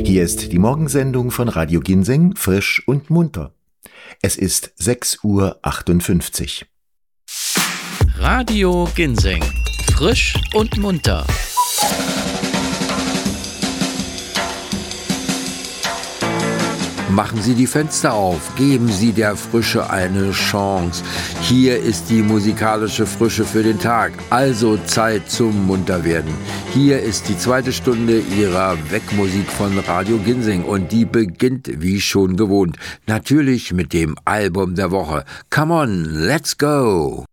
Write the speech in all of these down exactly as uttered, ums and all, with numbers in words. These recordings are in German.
Hier ist die Morgensendung von Radio Ginseng, frisch und munter. Es ist sechs Uhr achtundfünfzig. Radio Ginseng, frisch und munter. Machen Sie die Fenster auf, geben Sie der Frische eine Chance. Hier ist die musikalische Frische für den Tag, also Zeit zum Munterwerden. Hier ist die zweite Stunde Ihrer Weckmusik von Radio Ginseng und die beginnt wie schon gewohnt, natürlich mit dem Album der Woche. Come on, let's go!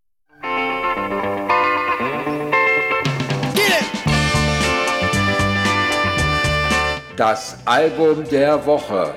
Das Album der Woche.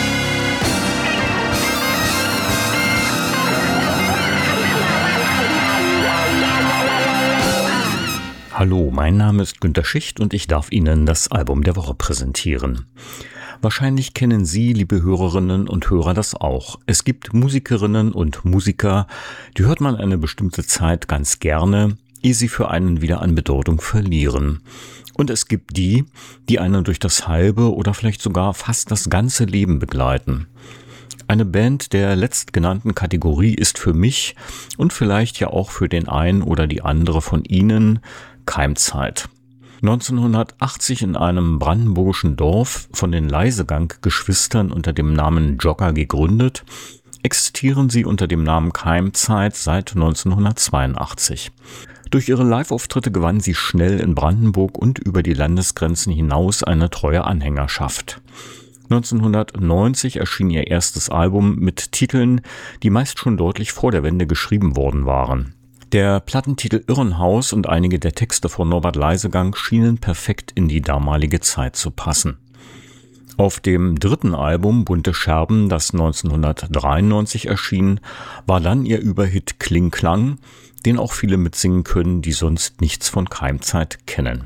Hallo, mein Name ist Günter Schicht und ich darf Ihnen das Album der Woche präsentieren. Wahrscheinlich kennen Sie, liebe Hörerinnen und Hörer, das auch. Es gibt Musikerinnen und Musiker, die hört man eine bestimmte Zeit ganz gerne, ehe sie für einen wieder an Bedeutung verlieren. Und es gibt die, die einen durch das halbe oder vielleicht sogar fast das ganze Leben begleiten. Eine Band der letztgenannten Kategorie ist für mich und vielleicht ja auch für den einen oder die andere von Ihnen Keimzeit. neunzehnhundertachtzig in einem brandenburgischen Dorf von den Leisegang-Geschwistern unter dem Namen Jogger gegründet, existieren sie unter dem Namen Keimzeit seit neunzehnhundertzweiundachtzig. Durch ihre Live-Auftritte gewannen sie schnell in Brandenburg und über die Landesgrenzen hinaus eine treue Anhängerschaft. neunzehnhundertneunzig erschien ihr erstes Album mit Titeln, die meist schon deutlich vor der Wende geschrieben worden waren. Der Plattentitel Irrenhaus und einige der Texte von Norbert Leisegang schienen perfekt in die damalige Zeit zu passen. Auf dem dritten Album Bunte Scherben, das neunzehnhundertdreiundneunzig erschien, war dann ihr Überhit Kling Klang, den auch viele mitsingen können, die sonst nichts von Keimzeit kennen.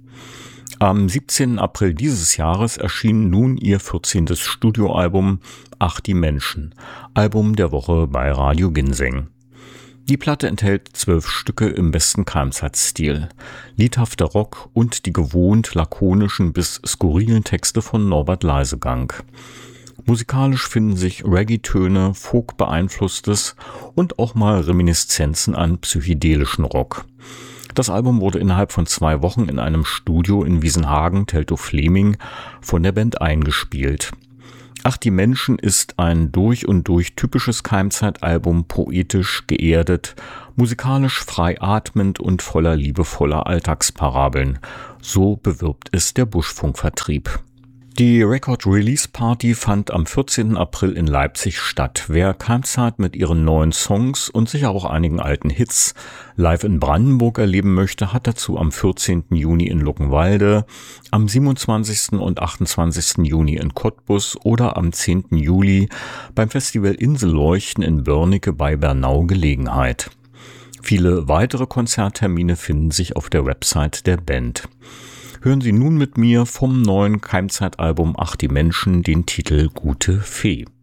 Am siebzehnten April dieses Jahres erschien nun ihr vierzehntes Studioalbum Ach die Menschen, Album der Woche bei Radio Ginseng. Die Platte enthält zwölf Stücke im besten Keimzeitstil, liedhafter Rock und die gewohnt lakonischen bis skurrilen Texte von Norbert Leisegang. Musikalisch finden sich Reggae-Töne, Folk-beeinflusstes und auch mal Reminiszenzen an psychedelischen Rock. Das Album wurde innerhalb von zwei Wochen in einem Studio in Wiesenhagen, Teltow-Fleming, von der Band eingespielt. Ach die Menschen ist ein durch und durch typisches Keimzeitalbum, poetisch, geerdet, musikalisch frei atmend und voller liebevoller Alltagsparabeln. So bewirbt es der Buschfunkvertrieb. Die Record-Release-Party fand am vierzehnten April in Leipzig statt. Wer Keimzeit mit ihren neuen Songs und sicher auch einigen alten Hits live in Brandenburg erleben möchte, hat dazu am vierzehnten Juni in Luckenwalde, am siebenundzwanzigsten und achtundzwanzigsten Juni in Cottbus oder am zehnten Juli beim Festival Inselleuchten in Börnecke bei Bernau Gelegenheit. Viele weitere Konzerttermine finden sich auf der Website der Band. Hören Sie nun mit mir vom neuen Keimzeitalbum Ach die Menschen den Titel Gute Fee.